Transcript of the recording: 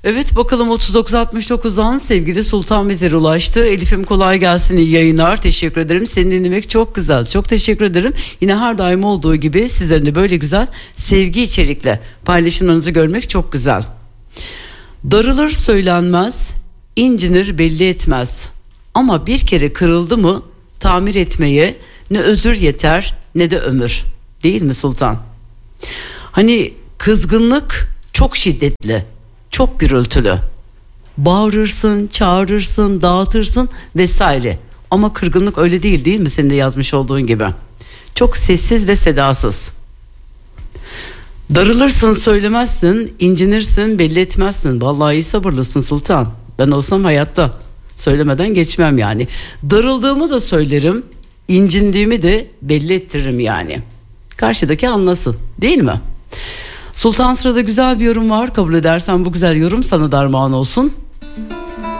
Evet, bakalım 3969'dan sevgili Sultan bizlere ulaştı. Elif'im kolay gelsin, iyi yayınlar, teşekkür ederim. Seni dinlemek çok güzel, çok teşekkür ederim. Yine her daim olduğu gibi sizlerin de böyle güzel sevgi içerikli paylaşımlarınızı görmek çok güzel. Darılır söylenmez, incinir belli etmez. Ama bir kere kırıldı mı tamir etmeye ne özür yeter ne de ömür. Değil mi Sultan? Hani kızgınlık çok şiddetli, çok gürültülü. Bağırırsın, çağırırsın, dağıtırsın vesaire. Ama kırgınlık öyle değil mi senin de yazmış olduğun gibi? Çok sessiz ve sedasız. Darılırsın söylemezsin, incinirsin belli etmezsin. Vallahi iyi sabırlısın Sultan. Ben olsam hayatta söylemeden geçmem yani. Darıldığımı da söylerim, incindiğimi de belli ettiririm yani. Karşıdaki anlasın, değil mi? Sultan, sırada güzel bir yorum var. Kabul edersen bu güzel yorum sana da armağan olsun.